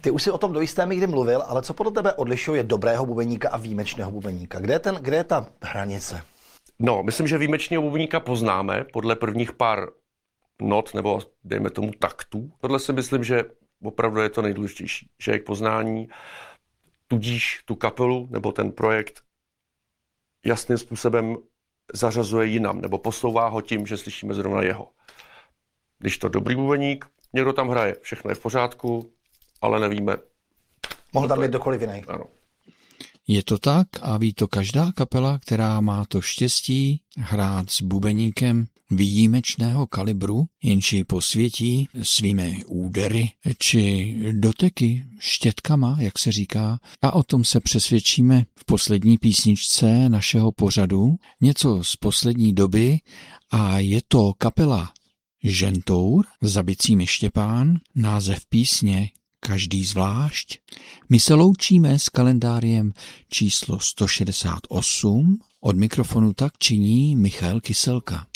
Ty už si o tom do jisté míry mluvil, ale co podle tebe odlišuje dobrého bubeníka a výjimečného bubeníka? Kde je ta hranice? No, myslím, že výjimečného bubeníka poznáme podle prvních pár not, nebo dejme tomu taktů. Tohle si myslím, že opravdu je to nejdůležitější, že je k poznání, tudíž tu kapelu nebo ten projekt jasným způsobem zařazuje jinam, nebo posouvá ho tím, že slyšíme zrovna jeho. Když to dobrý bubeník, někdo tam hraje, všechno je v pořádku, ale nevíme. Mohl tam být kdokoliv jiný. Ano. Je to tak a ví to každá kapela, která má to štěstí hrát s bubeníkem výjimečného kalibru, jenž ji posvětí svými údery či doteky štětkama, jak se říká. A o tom se přesvědčíme v poslední písničce našeho pořadu. Něco z poslední doby a je to kapela Žentour za bicími Štěpán, název písně Každý zvlášť. My se loučíme s kalendáriem číslo 168. Od mikrofonu tak činí Michal Kyselka.